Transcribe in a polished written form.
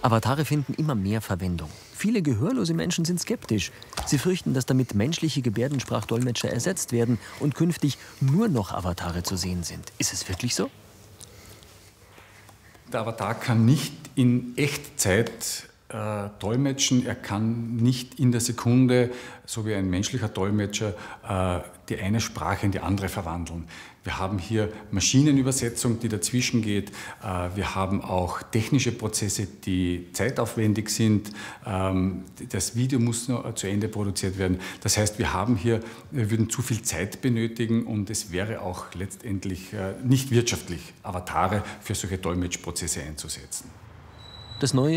Avatare finden immer mehr Verwendung. Viele gehörlose Menschen sind skeptisch. Sie fürchten, dass damit menschliche Gebärdensprachdolmetscher ersetzt werden und künftig nur noch Avatare zu sehen sind. Ist es wirklich so? Der Avatar kann nicht in Echtzeit dolmetschen. Er kann nicht in der Sekunde, so wie ein menschlicher Dolmetscher, die eine Sprache in die andere verwandeln. Wir haben hier Maschinenübersetzung, die dazwischen geht. Wir haben auch technische Prozesse, die zeitaufwendig sind. Das Video muss noch zu Ende produziert werden. Das heißt, wir würden zu viel Zeit benötigen und es wäre auch letztendlich nicht wirtschaftlich, Avatare für solche Dolmetschprozesse einzusetzen. Das neue